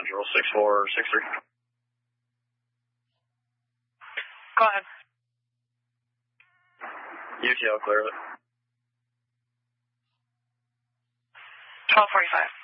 Drill 6463. Go ahead. UTL, clear of it. 1245.